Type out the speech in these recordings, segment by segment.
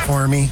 for me.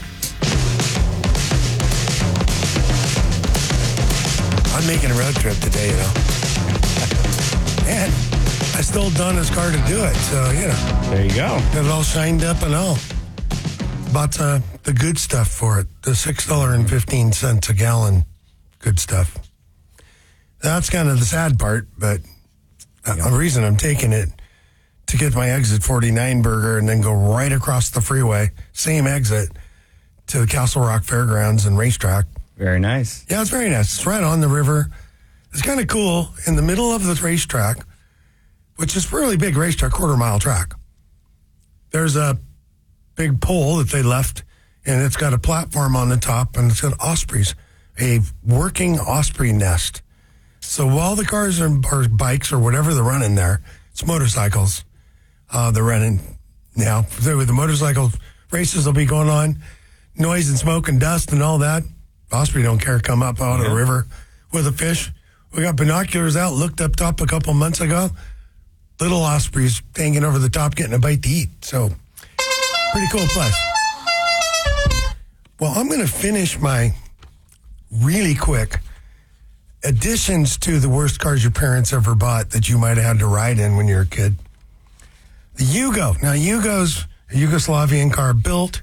I'm making a road trip today, you know. And I stole Donna's car to do it, so, you know. There you go. Got it all shined up and all. Bought the good stuff for it, the $6.15 a gallon good stuff. That's kind of the sad part, but the reason I'm taking it to get my exit 49 burger and then go right across the freeway, same exit, to the Castle Rock Fairgrounds and racetrack. Very nice. Yeah, it's very nice. It's right on the river. It's kind of cool. In the middle of the racetrack, which is a really big racetrack, quarter-mile track, there's a big pole that they left, and it's got a platform on the top, and it's got ospreys, a working osprey nest. So while the cars or bikes or whatever they're running there, it's motorcycles they're running now. The motorcycle races will be going on, noise and smoke and dust and all that. Osprey don't care, come up out of the river with a fish. We got binoculars out, looked up top a couple months ago. Little ospreys hanging over the top getting a bite to eat. So, pretty cool place. Well, I'm going to finish my really quick additions to the worst cars your parents ever bought that you might have had to ride in when you were a kid. The Yugo. Now, Yugo's a Yugoslavian car built,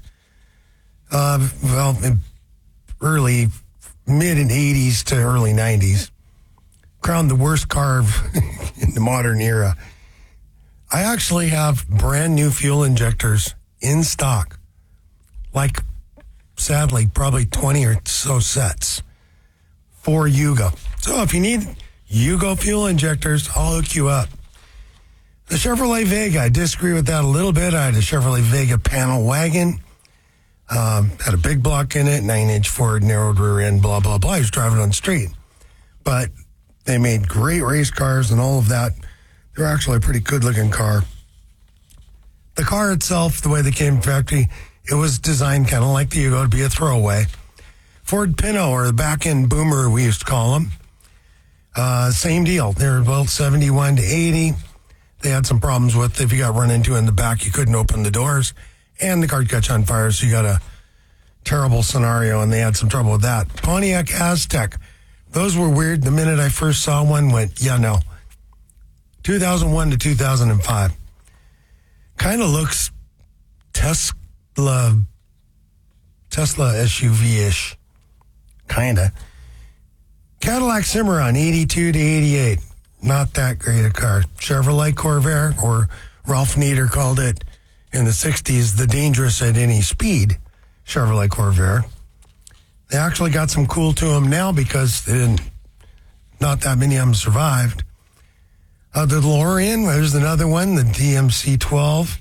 in early, mid and 80s to early 90s. Crowned the worst car in the modern era. I actually have brand new fuel injectors in stock. Like, sadly, probably 20 or so sets for Yugo. So if you need Yugo fuel injectors, I'll hook you up. The Chevrolet Vega, I disagree with that a little bit. I had a Chevrolet Vega panel wagon. Had a big block in it, 9-inch Ford, narrowed rear end, blah, blah, blah. I was driving on the street. But they made great race cars and all of that. They're actually a pretty good-looking car. The car itself, the way they came from factory, it was designed kind of like the Yugo to be a throwaway. Ford Pinto, or the back-end boomer, we used to call them. Same deal. They were built 71 to 80. They had some problems with, if you got run into in the back, you couldn't open the doors. And the car catch on fire, so you got a terrible scenario, and they had some trouble with that. Pontiac Aztec. Those were weird. The minute I first saw one, went, yeah, no. 2001 to 2005. Kind of looks Tesla SUV-ish. Kind of. Cadillac Cimarron, 82 to 88. Not that great a car. Chevrolet Corvair, or Ralph Nader called it in the 60s, the dangerous at any speed Chevrolet Corvair. They actually got some cool to them now because not that many of them survived. The DeLorean, there's another one, the DMC-12,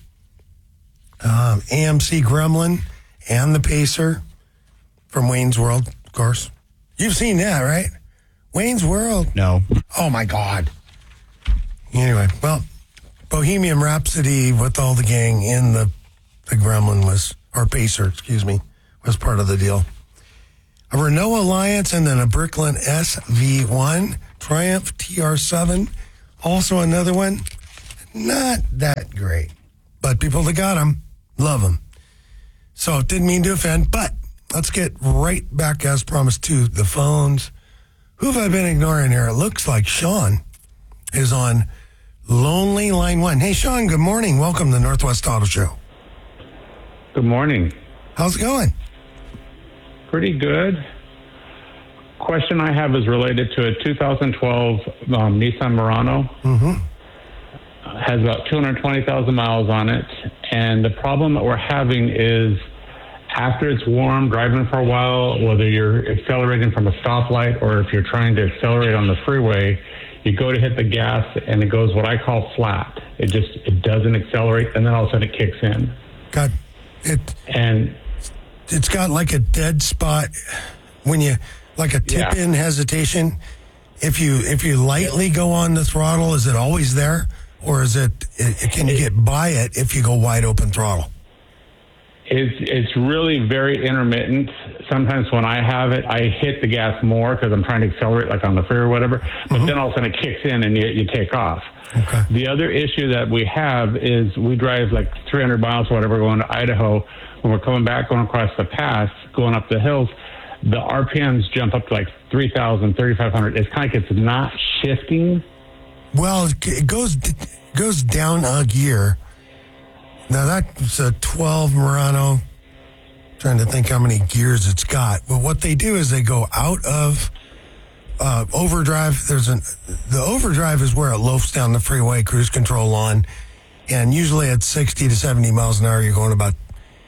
AMC Gremlin, and the Pacer from Wayne's World, of course. You've seen that, right? Wayne's World. No. Oh, my God. Anyway, well, Bohemian Rhapsody with all the gang in the Gremlin was, or Pacer, excuse me, was part of the deal. A Renault Alliance and then a Bricklin SV1, Triumph TR7, also another one. Not that great, but people that got them, love them. So it didn't mean to offend, but let's get right back, as promised, to the phones. Who have I been ignoring here? It looks like Sean is on Lonely Line 1. Hey, Sean, good morning. Welcome to the Northwest Auto Show. Good morning. How's it going? Pretty good. Question I have is related to a 2012 Nissan Murano. Mm-hmm. Has about 220,000 miles on it. And the problem that we're having is after it's warm, driving for a while, whether you're accelerating from a stoplight or if you're trying to accelerate on the freeway, you go to hit the gas and it goes what I call flat. It doesn't accelerate, and then all of a sudden it kicks in. Got it. And it's got like a dead spot when you, like a tip-in hesitation. If you lightly go on the throttle, is it always there? Or is it can you get by it if you go wide open throttle? It's really very intermittent. Sometimes when I have it, I hit the gas more because I'm trying to accelerate, like on the freeway or whatever. But then all of a sudden it kicks in and you take off. Okay. The other issue that we have is we drive like 300 miles or whatever going to Idaho. When we're coming back, going across the pass, going up the hills, the RPMs jump up to like 3,000, 3,500. It's kind of like it's not shifting. Well, it goes down a gear. Now, that's a 12 Murano. Trying to think how many gears it's got. But what they do is they go out of overdrive. The overdrive is where it loafs down the freeway, cruise control on. And usually at 60 to 70 miles an hour, you're going about,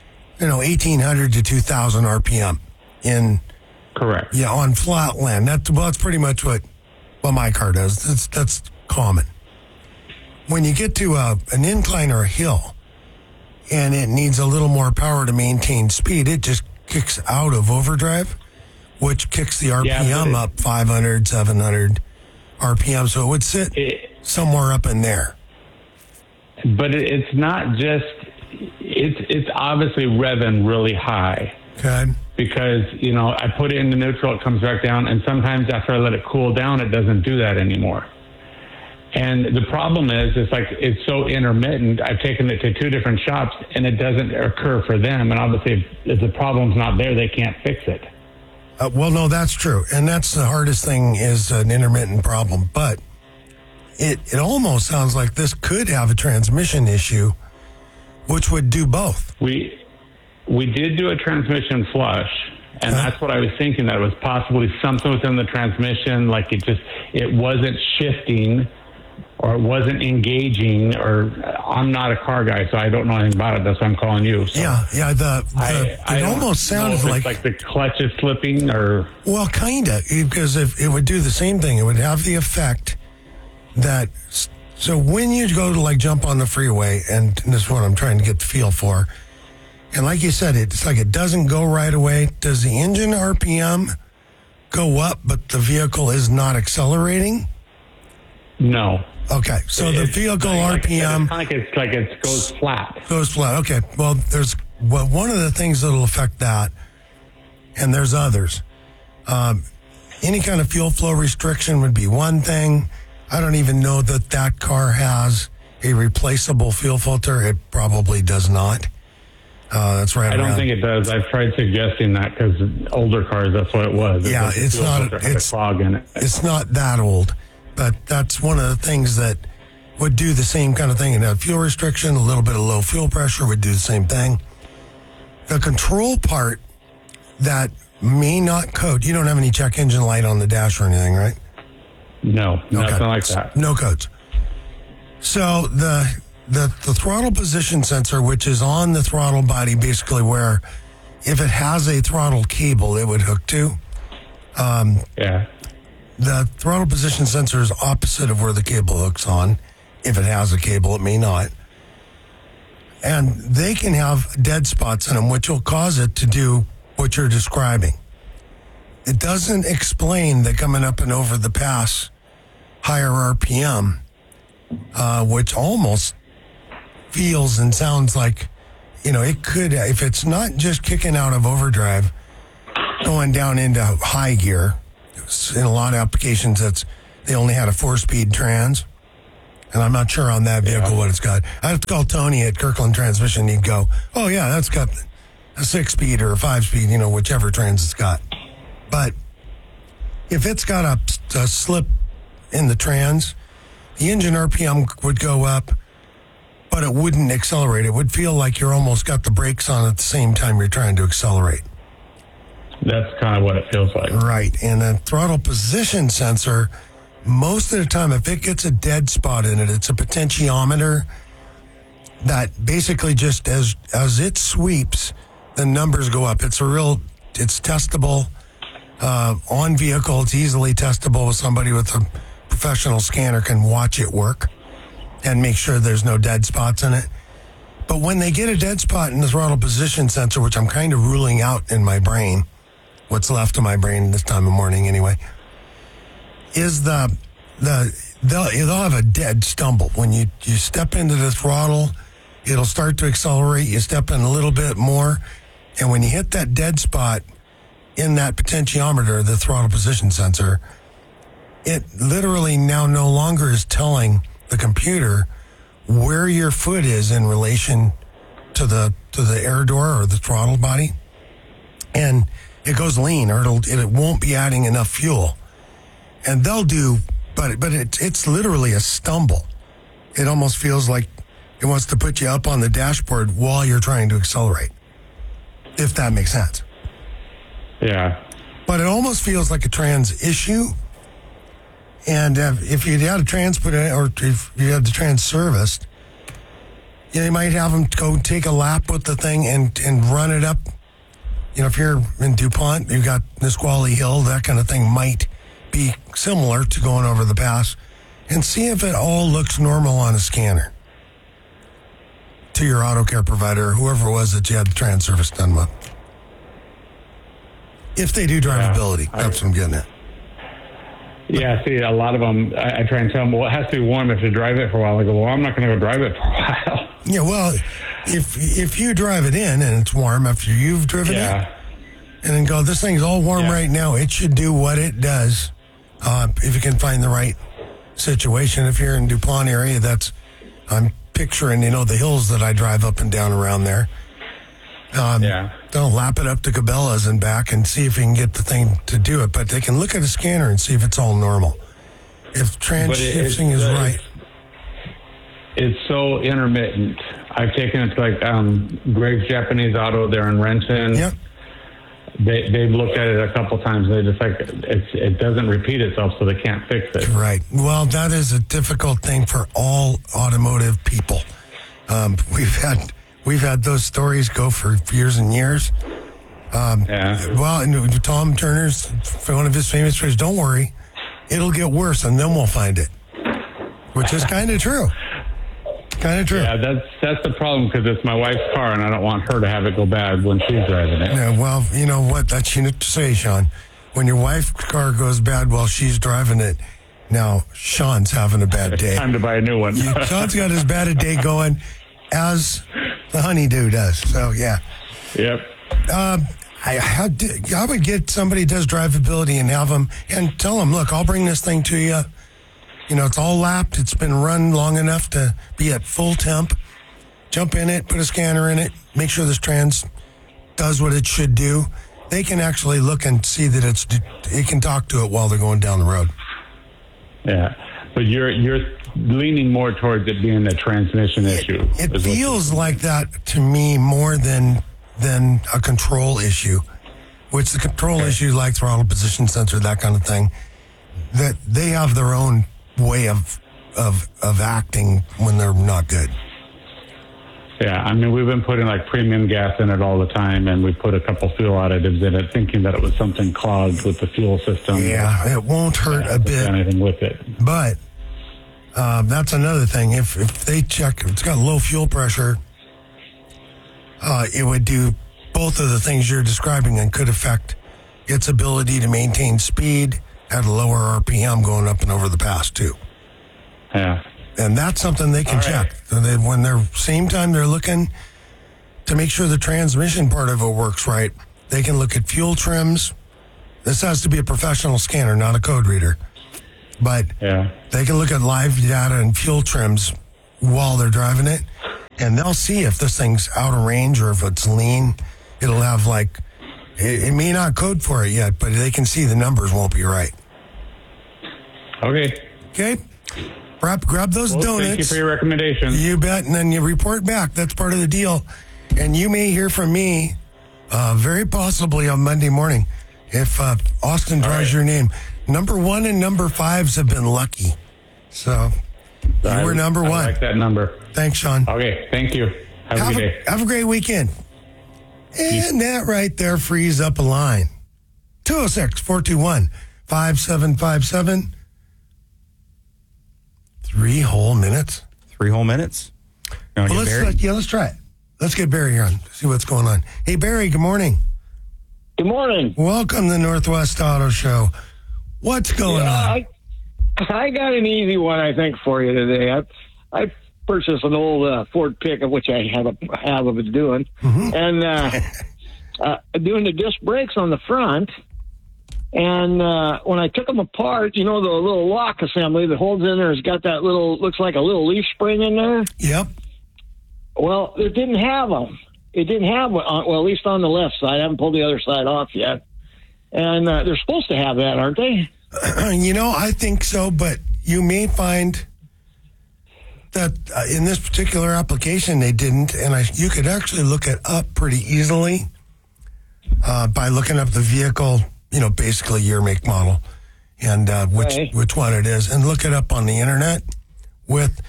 1,800 to 2,000 RPM. Correct. Yeah, on flat land. That's pretty much what my car does. That's common. When you get to an incline or a hill, and it needs a little more power to maintain speed, it just kicks out of overdrive, which kicks the RPM up 500, 700 RPM. So it would sit somewhere up in there. But it's not just, it's obviously revving really high. Okay. Because, I put it into neutral, it comes back down, and sometimes after I let it cool down, it doesn't do that anymore. And the problem is, it's so intermittent. I've taken it to 2 different shops, and it doesn't occur for them. And obviously, if the problem's not there, they can't fix it. Well, no, that's true. And that's the hardest thing is an intermittent problem. But it almost sounds like this could have a transmission issue, which would do both. We did do a transmission flush. And that's what I was thinking, that it was possibly something within the transmission, like it wasn't shifting, or it wasn't engaging, or I'm not a car guy, so I don't know anything about it. That's why I'm calling you. So Yeah. It almost sounded like the clutch is slipping, or well, kind of, because if it would do the same thing, it would have the effect that. So when you go to jump on the freeway, and this is what I'm trying to get the feel for, and like you said, it's like it doesn't go right away. Does the engine RPM go up, but the vehicle is not accelerating? No. Okay, so the vehicle RPM... It's like it goes flat. Goes flat, okay. Well, one of the things that will affect that, and there's others, any kind of fuel flow restriction would be one thing. I don't even know that car has a replaceable fuel filter. It probably does not. That's right. I don't think it does. I've tried suggesting that because older cars, that's what it was. Yeah, it's not. It's a clog in it. It's not that old. But that's one of the things that would do the same kind of thing. And a fuel restriction, a little bit of low fuel pressure would do the same thing. The control part that may not code. You don't have any check engine light on the dash or anything, right? No, nothing like that. No codes. So the throttle position sensor, which is on the throttle body, basically where if it has a throttle cable, it would hook to. Yeah. The throttle position sensor is opposite of where the cable hooks on. If it has a cable, it may not. And they can have dead spots in them, which will cause it to do what you're describing. It doesn't explain that coming up and over the pass, higher RPM, which almost feels and sounds like, it could, if it's not just kicking out of overdrive, going down into high gear. In a lot of applications, they only had a 4-speed trans, and I'm not sure on that vehicle what it's got. I have to call Tony at Kirkland Transmission. He'd go, "Oh yeah, that's got a 6-speed or a 5-speed, whichever trans it's got." But if it's got a slip in the trans, the engine RPM would go up, but it wouldn't accelerate. It would feel like you're almost got the brakes on at the same time you're trying to accelerate. That's kind of what it feels like. Right. And a throttle position sensor, most of the time, if it gets a dead spot in it, it's a potentiometer that basically just as it sweeps, the numbers go up. It's testable on vehicle. It's easily testable with somebody with a professional scanner can watch it work and make sure there's no dead spots in it. But when they get a dead spot in the throttle position sensor, which I'm kind of ruling out in my brain, what's left of my brain this time of morning anyway, is they'll have a dead stumble. When you step into the throttle, it'll start to accelerate. You step in a little bit more. And when you hit that dead spot in that potentiometer, the throttle position sensor, it literally now no longer is telling the computer where your foot is in relation to the air door or the throttle body. And it goes lean, or it won't be adding enough fuel. And they'll do, but it's literally a stumble. It almost feels like it wants to put you up on the dashboard while you're trying to accelerate, if that makes sense. Yeah. But it almost feels like a trans issue. And if you had a trans put in, or if you had the trans serviced, you might have them go take a lap with the thing and run it up. You know, if you're in DuPont, you've got Nisqually Hill, that kind of thing might be similar to going over the pass, and see if it all looks normal on a scanner to your auto care provider, or whoever it was that you had the trans service done with. If they do drivability, that's what I'm getting at. Yeah, see, a lot of them, I try and tell them, well, it has to be warm if you drive it for a while. I go, well, I'm not going to go drive it for a while. Yeah, well, if you drive it in and it's warm after you've driven it, and then go, this thing's all warm right now, it should do what it does if you can find the right situation. If you're in DuPont area, I'm picturing, the hills that I drive up and down around there. Don't lap it up to Cabela's and back and see if you can get the thing to do it. But they can look at a scanner and see if it's all normal. If trans-shifting is right. It's so intermittent. I've taken it to like Greg's Japanese Auto there in Renton. Yep. They've looked at it a couple times. They just like it doesn't repeat itself, so they can't fix it. Right. Well, that is a difficult thing for all automotive people. We've had those stories go for years and years. Well, and Tom Turner's, one of his famous phrases, don't worry, it'll get worse and then we'll find it. Which is kind of true. Kind of true. Yeah, that's the problem, because it's my wife's car and I don't want her to have it go bad when she's driving it. Yeah, well, you know what? That's unique to say, Sean. When your wife's car goes bad while she's driving it, now Sean's having a bad day. It's time to buy a new one. Sean's got as bad a day going as the honeydew does. So, yeah. Yep. I would get somebody who does drivability and have them, and tell them, look, I'll bring this thing to you. It's all lapped. It's been run long enough to be at full temp. Jump in it, put a scanner in it, make sure this trans does what it should do. They can actually look and see that it can talk to it while they're going down the road. Yeah, but you're leaning more towards it being a transmission issue. It feels like that to me more than a control issue, which the control issue, like throttle position sensor, that kind of thing, that they have their own way of acting when they're not good. Yeah, I mean, we've been putting like premium gas in it all the time, and we put a couple fuel additives in it, thinking that it was something clogged with the fuel system. Yeah, it won't hurt a bit. Anything with it, but that's another thing. If they check, if it's got low fuel pressure, it would do both of the things you're describing and could affect its ability to maintain speed at a lower RPM going up and over the pass too. Yeah. And that's something they can check. When they're same time they're looking to make sure the transmission part of it works right, they can look at fuel trims. This has to be a professional scanner, not a code reader. But they can look at live data and fuel trims while they're driving it, and they'll see if this thing's out of range or if it's lean. It'll have it may not code for it yet, but they can see the numbers won't be right. Okay. Grab those donuts. Thank you for your recommendation. You bet, and then you report back. That's part of the deal. And you may hear from me very possibly on Monday morning if Austin draws your name. Number 1 and number 5s have been lucky. So you were number 1. I like that number. Thanks, Sean. Okay, thank you. Have a good day. Have a great weekend. And that right there frees up a line. 206-421-5757. 3 whole minutes. 3 whole minutes? Let's try it. Let's get Barry on, see what's going on. Hey, Barry, good morning. Good morning. Welcome to the Northwest Auto Show. What's going on? I got an easy one, I think, for you today. I purchased an old Ford pickup, which I have been doing, and doing the disc brakes on the front. And when I took them apart, the little lock assembly that holds in there has got that looks like a little leaf spring in there. Yep. Well, it didn't have them. It didn't have one, well, at least on the left side. I haven't pulled the other side off yet. And they're supposed to have that, aren't they? I think so, but you may find that in this particular application they didn't, and you could actually look it up pretty easily by looking up the vehicle, basically year, make, model, and which one it is, and look it up on the internet with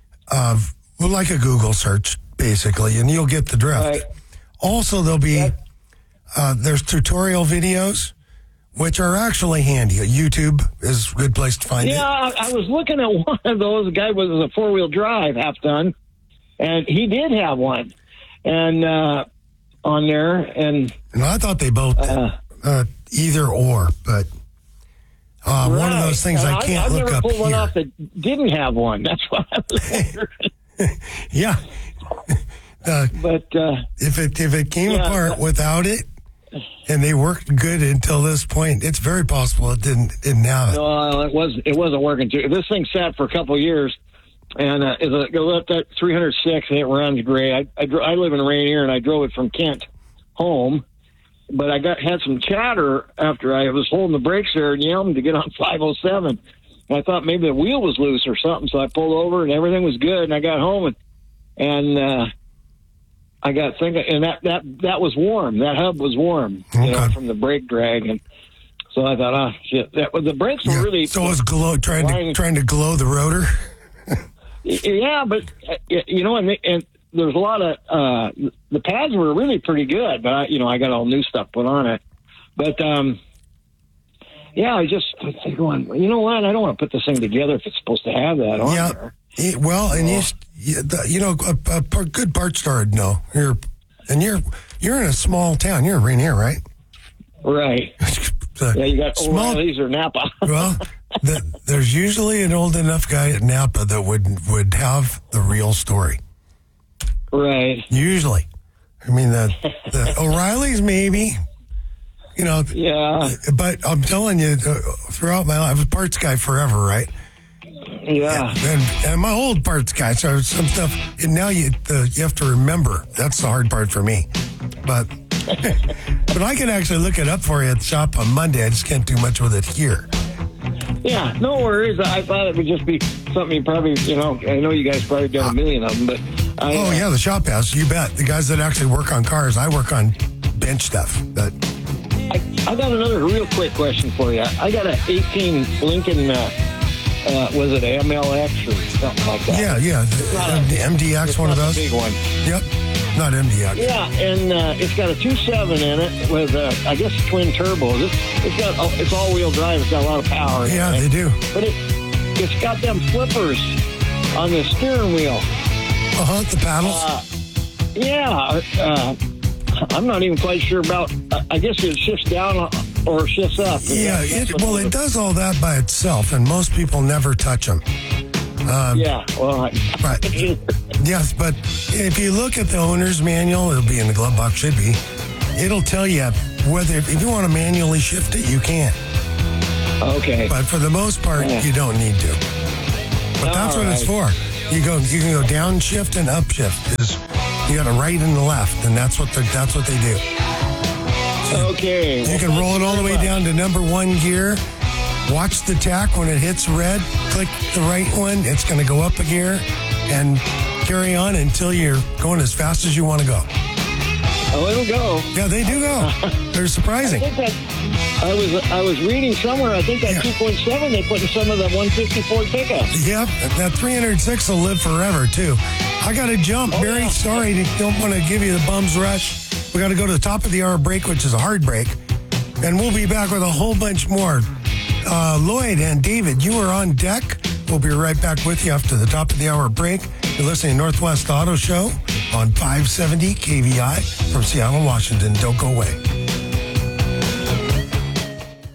like a Google search, basically, and you'll get the drift. Right. Also, there'll be there's tutorial videos, which are actually handy. YouTube is a good place to find it. Yeah, I was looking at one of those. The guy was a 4-wheel drive, half-ton, and he did have one, and on there. And I thought they both either or, but one of those things I can't look up here. I've never pulled one off that didn't have one. That's why I was wondering. Yeah. But if it came apart without it, and they worked good until this point, it's very possible it didn't have it. No, it wasn't working too. This thing sat for a couple of years, and it goes up that 306, and it runs great. I live in Rainier, and I drove it from Kent home, but I had some chatter after I was holding the brakes there and yelling to get on 507. And I thought maybe the wheel was loose or something, so I pulled over, and everything was good, and I got home, and I got thinking, and that was warm. That hub was warm, from the brake drag, and so I thought, shit. The brakes were really. So it was trying to glow the rotor. Yeah, but and there's a lot of the pads were really pretty good, but I got all new stuff put on it. But yeah, I was going, you know what? I don't want to put this thing together if it's supposed to have that on there. Well, and a good parts store would know. You're in a small town. You're in Rainier, right? Right. Yeah, you got O'Reilly's or Napa. Well, there's usually an old enough guy at Napa that would have the real story. Right. Usually. I mean, the O'Reilly's maybe, Yeah. But I'm telling you, throughout my life, I was a parts guy forever, right? Yeah. And I'm an old parts guy, so some stuff, and now you have to remember. That's the hard part for me. But I can actually look it up for you at the shop on Monday. I just can't do much with it here. Yeah, no worries. I thought it would just be something you probably, I know you guys probably done a million of them, but yeah, the shop has, you bet. The guys that actually work on cars, I work on bench stuff. But I got another real quick question for you. I got an 18 Lincoln, was it MLX or something like that? Yeah. The MDX, one of those. Big one. Yep. Not MDX. Yeah, and it's got a 2.7 in it with, I guess, twin turbos. It's all-wheel drive. It's got a lot of power. Yeah, they do. But it's got them flippers on the steering wheel. The paddles. I'm not even quite sure about. I guess it shifts down or shifts up. Yeah, it does all that by itself, and most people never touch them. Yes, but if you look at the owner's manual, it'll be in the glove box, should be. It'll tell you if you want to manually shift it, you can. Okay. But for the most part, you don't need to. But that's what it's for. You can go downshift and upshift. You got a right and the left, and that's what they do. So okay. You can roll it all the way down to number 1 gear. Watch the tack when it hits red. Click the right one. It's going to go up a gear and carry on until you're going as fast as you want to go. Oh, it'll go. Yeah, they do go. They're surprising. I was reading somewhere. I think that 2.7 they put in some of the 150 Ford pickups. Yep, that 306 will live forever too. I got to jump. Very sorry. Don't want to give you the bum's rush. We got to go to the top of the hour break, which is a hard break, and we'll be back with a whole bunch more. Lloyd and David, you are on deck. We'll be right back with you after the top of the hour break. You're listening to Northwest Auto Show on 570 KVI from Seattle, Washington. Don't go away.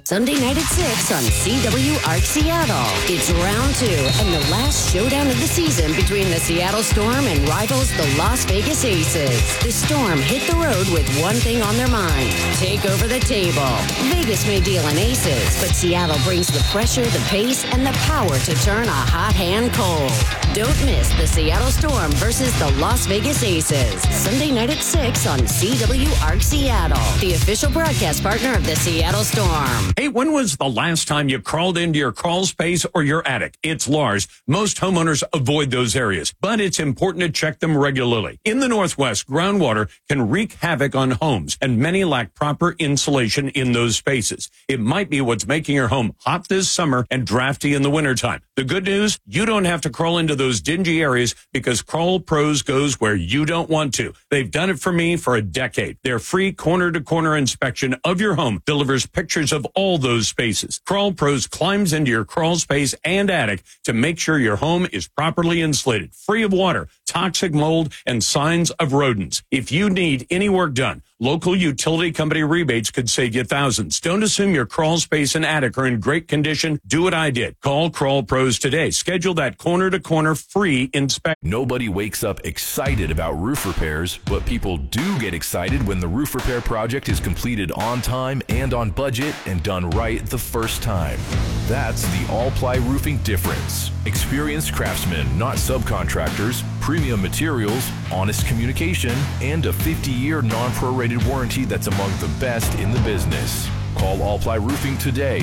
Sunday night at 6 on CWARC Seattle. It's round 2 and the last showdown of the season between the Seattle Storm and rivals the Las Vegas Aces. The Storm hit the road with one thing on their mind: take over the table. Vegas may deal in aces, but Seattle brings the pressure, the pace, and the power to turn a hot hand cold. Don't miss the Seattle Storm versus the Las Vegas Aces. Sunday night at 6 on CWARC Seattle, the official broadcast partner of the Seattle Storm. Hey, when was the last time you crawled into your crawl space or your attic? It's Lars. Most homeowners avoid those areas, but it's important to check them regularly. In the Northwest, groundwater can wreak havoc on homes, and many lack proper insulation in those spaces. It might be what's making your home hot this summer and drafty in the wintertime. The good news, you don't have to crawl into those dingy areas because Crawl Pros goes where you don't want to. They've done it for me for a decade. Their free corner-to-corner inspection of your home delivers pictures of all those spaces. Crawl Pros climbs into your crawl space and attic to make sure your home is properly insulated, free of water, toxic mold, and signs of rodents. If you need any work done, local utility company rebates could save you thousands. Don't assume your crawl space and attic are in great condition. Do what I did. Call Crawl Pros today. Schedule that corner-to-corner free inspection. Nobody wakes up excited about roof repairs, but people do get excited when the roof repair project is completed on time and on budget and done right the first time. That's the All-Ply Roofing difference. Experienced craftsmen, not subcontractors, premium materials, honest communication, and a 50-year non-prorated warranty that's among the best in the business. Call All-Ply Roofing today,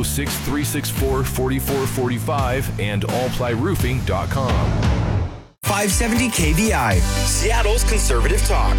206-364-4445 and allplyroofing.com. 570 KVI, Seattle's conservative talk.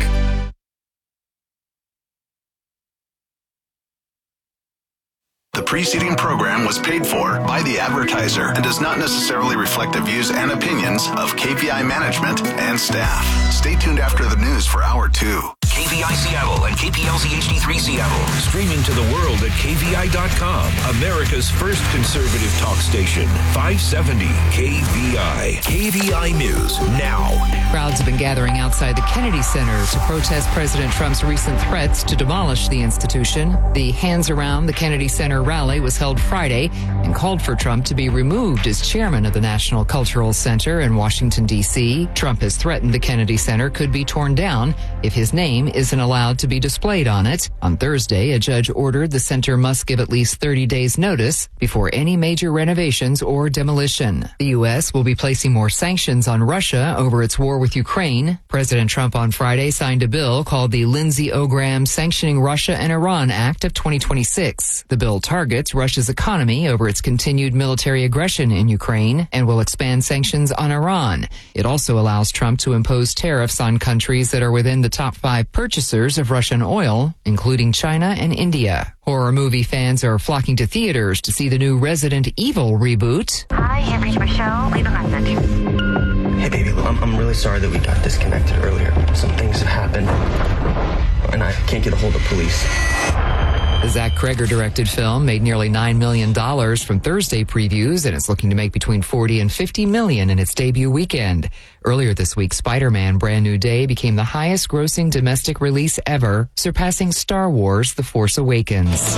The preceding program was paid for by the advertiser and does not necessarily reflect the views and opinions of KVI management and staff. Stay tuned after the news for Hour 2. KVI Seattle and KPLZ HD3 Seattle. Streaming to the world at KVI.com. America's first conservative talk station. 570 KVI. KVI News now. Crowds have been gathering outside the Kennedy Center to protest President Trump's recent threats to demolish the institution. The Hands Around the Kennedy Center rally was held Friday and called for Trump to be removed as chairman of the National Cultural Center in Washington, D.C. Trump has threatened the Kennedy Center could be torn down if his name isn't allowed to be displayed on it. On Thursday, a judge ordered the center must give at least 30 days notice before any major renovations or demolition. The U.S. will be placing more sanctions on Russia over its war with Ukraine. President Trump on Friday signed a bill called the Lindsey Graham Sanctioning Russia and Iran Act of 2026. The bill targets Russia's economy over its continued military aggression in Ukraine and will expand sanctions on Iran. It also allows Trump to impose tariffs on countries that are within the top 5 purchasers of Russian oil, including China and India. Horror movie fans are flocking to theaters to see the new Resident Evil reboot. Hi, you've reached Michelle. Leave a message. Hey, baby, I'm really sorry that we got disconnected earlier. Some things have happened, and I can't get a hold of police. The Zach Kreger-directed film made nearly $9 million from Thursday previews, and it's looking to make between $40 and $50 million in its debut weekend. Earlier this week, Spider-Man: Brand New Day became the highest-grossing domestic release ever, surpassing Star Wars: The Force Awakens.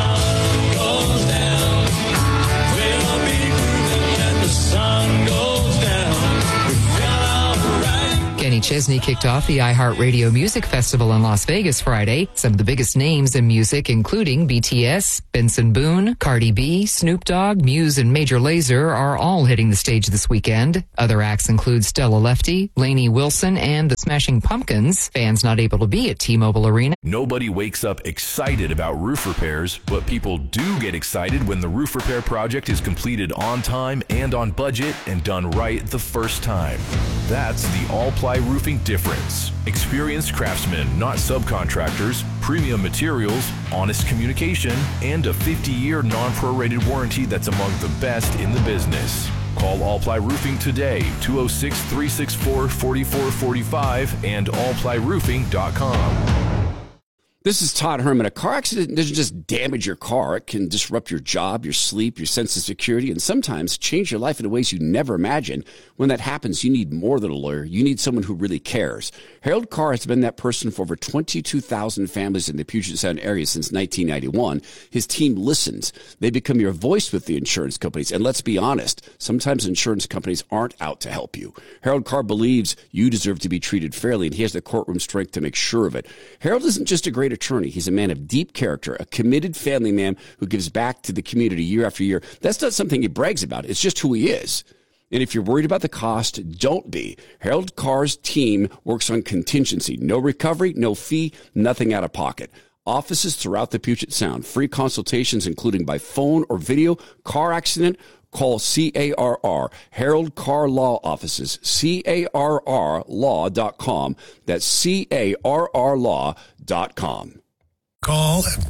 Kenny Chesney kicked off the iHeartRadio Music Festival in Las Vegas Friday. Some of the biggest names in music, including BTS, Benson Boone, Cardi B, Snoop Dogg, Muse, and Major Lazer, are all hitting the stage this weekend. Other acts include Stella Lefty, Lainey Wilson, and the Smashing Pumpkins. Fans not able to be at T-Mobile Arena. Nobody wakes up excited about roof repairs, but people do get excited when the roof repair project is completed on time and on budget and done right the first time. That's the All-Ply Roofing difference. Experienced craftsmen, not subcontractors, premium materials, honest communication, and a 50-year non-prorated warranty that's among the best in the business. Call All-Ply Roofing today, 206-364-4445 and allplyroofing.com. This is Todd Herman. A car accident doesn't just damage your car. It can disrupt your job, your sleep, your sense of security, and sometimes change your life in ways you never imagined. When that happens, you need more than a lawyer. You need someone who really cares. Harold Carr has been that person for over 22,000 families in the Puget Sound area since 1991. His team listens. They become your voice with the insurance companies. And let's be honest, sometimes insurance companies aren't out to help you. Harold Carr believes you deserve to be treated fairly, and he has the courtroom strength to make sure of it. Harold isn't just a great attorney. He's a man of deep character, a committed family man who gives back to the community year after year. That's not something he brags about. It's just who he is. And if you're worried about the cost, don't be. Harold Carr's team works on contingency. No recovery, no fee, nothing out of pocket. Offices throughout the Puget Sound. Free consultations, including by phone or video. Car accident, call CARR. Harold Carr Law Offices. CARRlaw.com. That's CARRlaw.com. Call at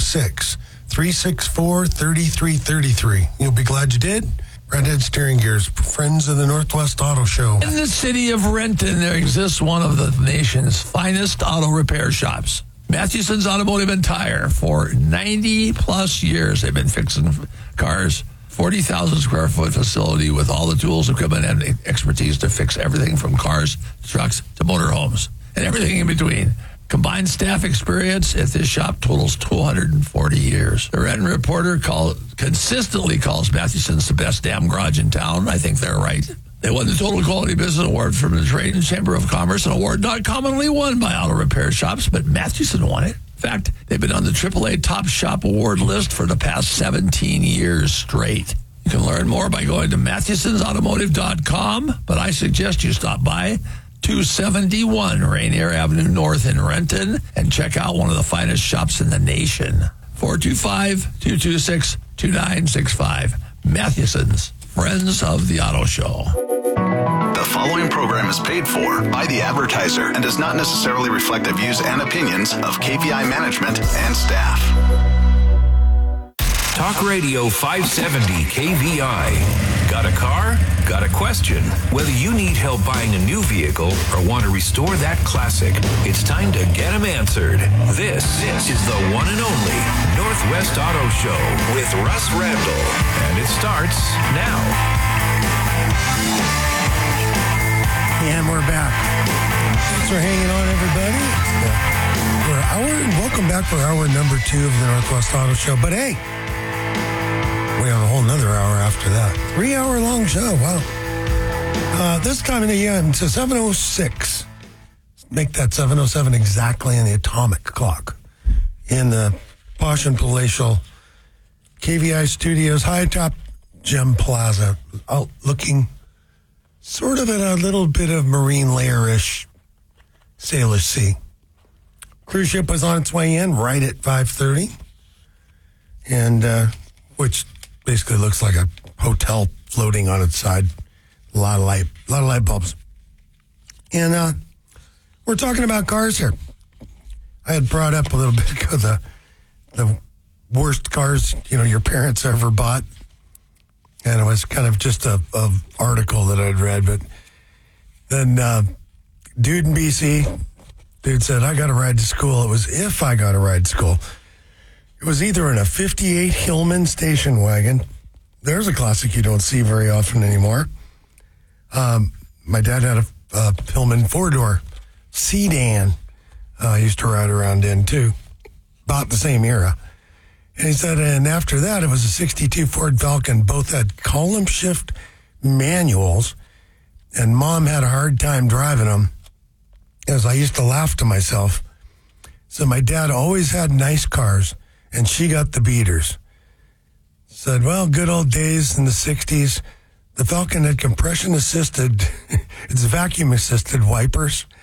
206-364-3333. You'll be glad you did. Redhead Steering Gears, Friends of the Northwest Auto Show. In the city of Renton, there exists one of the nation's finest auto repair shops. Mathewson's Automotive and Tire. For 90-plus years, they've been fixing cars. 40,000 square foot facility with all the tools, equipment, and expertise to fix everything from cars, trucks, to motorhomes, and everything in between. Combined staff experience at this shop totals 240 years. The Renton Reporter consistently calls Mathewson's the best damn garage in town. I think they're right. They won the Total Quality Business Award from the Trade and Chamber of Commerce, an award not commonly won by auto repair shops, but Mathewson won it. In fact, they've been on the AAA Top Shop Award list for the past 17 years straight. You can learn more by going to Mathewson'sAutomotive.com, but I suggest you stop by 271 Rainier Avenue North in Renton and check out one of the finest shops in the nation. 425-226-2965. Mathewson's, Friends of the Auto Show. The following program is paid for by the advertiser and does not necessarily reflect the views and opinions of KVI management and staff. Talk Radio 570 KVI. Got a car? Got a question? Whether you need help buying a new vehicle or want to restore that classic, it's time to get them answered. This is the one and only Northwest Auto Show with Russ Randall. And it starts now. And we're back. Thanks for hanging on, everybody. Welcome back for hour number 2 of the Northwest Auto Show. But hey, we have a whole nother hour after that. 3-hour-long show. Wow. This time of the year, it's a 7:06. Make that 7:07 exactly in the atomic clock. In the posh and palatial KVI Studios, high top Gem Plaza, out looking sort of at a little bit of marine layer-ish Salish Sea. Cruise ship was on its way in right at 5:30, and which basically looks like a hotel floating on its side. A lot of light bulbs. And we're talking about cars here. I had brought up a little bit of the worst cars, your parents ever bought. And it was kind of just a article that I'd read. But then dude in BC, said, I got a ride to school. It was if I got a ride to school. It was either in a 58 Hillman station wagon. There's a classic you don't see very often anymore. My dad had a Hillman 4-door sedan I used to ride around in, too. About the same era. And he said, and after that, it was a 62 Ford Falcon. Both had column shift manuals, and Mom had a hard time driving them, as I used to laugh to myself. So my dad always had nice cars, and she got the beaters. Said, well, good old days in the 60s. The Falcon had compression-assisted, it's vacuum-assisted wipers.